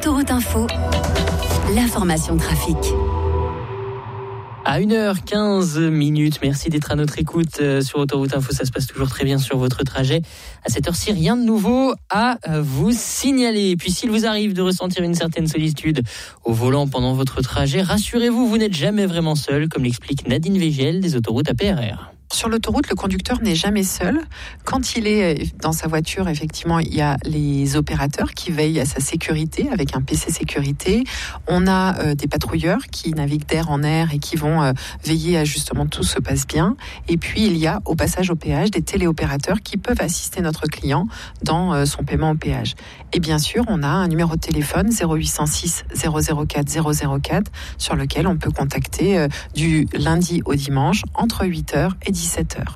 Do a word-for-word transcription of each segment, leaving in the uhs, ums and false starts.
Autoroute Info, l'information trafic. À une heure quinze minutes, merci d'être à notre écoute sur Autoroute Info, ça se passe toujours très bien sur votre trajet. À cette heure-ci, rien de nouveau à vous signaler. Et puis s'il vous arrive de ressentir une certaine solitude au volant pendant votre trajet, rassurez-vous, vous n'êtes jamais vraiment seul, comme l'explique Nadine Végiel des autoroutes A P R R. Sur l'autoroute, le conducteur n'est jamais seul. Quand il est dans sa voiture, effectivement, il y a les opérateurs qui veillent à sa sécurité avec un P C sécurité. On a euh, des patrouilleurs qui naviguent d'air en air et qui vont euh, veiller à justement tout se passe bien. Et puis, il y a au passage au péage des téléopérateurs qui peuvent assister notre client dans euh, son paiement au péage. Et bien sûr, on a un numéro de téléphone zéro huit cent six zéro zéro quatre zéro zéro quatre sur lequel on peut contacter euh, du lundi au dimanche entre huit heures et dix-sept heures.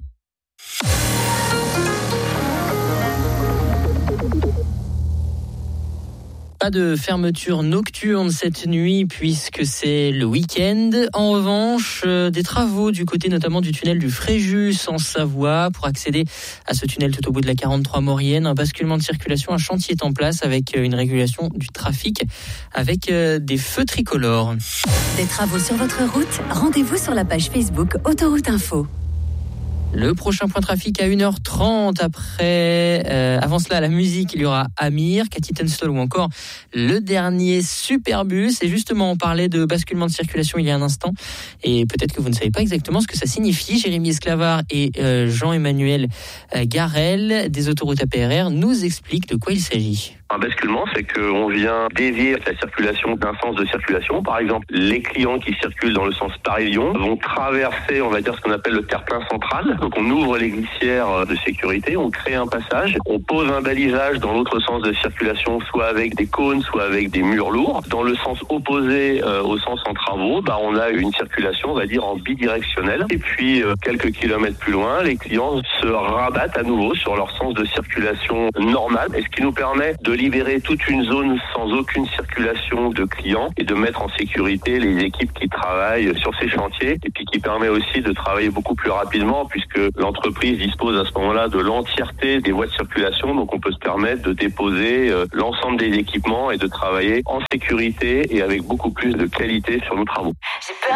Pas de fermeture nocturne cette nuit puisque c'est le week-end. En revanche, euh, des travaux du côté notamment du tunnel du Fréjus en Savoie. Pour accéder à ce tunnel tout au bout de la quarante-trois Maurienne, un basculement de circulation, un chantier est en place avec une régulation du trafic avec euh, des feux tricolores. Des travaux sur votre route, rendez-vous sur la page Facebook Autoroute Info. Le prochain point trafic à une heure trente après. Euh, avant cela, la musique, il y aura Amir, Cathy Tunstall ou encore le dernier Superbus. Et justement, on parlait de basculement de circulation il y a un instant. Et peut-être que vous ne savez pas exactement ce que ça signifie. Jérémy Esclavard et euh, Jean-Emmanuel euh, Garel des autoroutes A P R R nous expliquent de quoi il s'agit. Un basculement, c'est qu'on vient dévier la circulation d'un sens de circulation. Par exemple, les clients qui circulent dans le sens Paris-Lyon vont traverser, on va dire, ce qu'on appelle le terre-plein central. Donc on ouvre les glissières de sécurité, on crée un passage, on pose un balisage dans l'autre sens de circulation, soit avec des cônes, soit avec des murs lourds. Dans le sens opposé euh, au sens en travaux, bah, on a une circulation, on va dire, en bidirectionnelle. Et puis, euh, quelques kilomètres plus loin, les clients se rabattent à nouveau sur leur sens de circulation normal, et ce qui nous permet de libérer toute une zone sans aucune circulation de clients et de mettre en sécurité les équipes qui travaillent sur ces chantiers, et puis qui permet aussi de travailler beaucoup plus rapidement puisque l'entreprise dispose à ce moment-là de l'entièreté des voies de circulation, donc on peut se permettre de déposer euh, l'ensemble des équipements et de travailler en sécurité et avec beaucoup plus de qualité sur nos travaux. J'ai peur.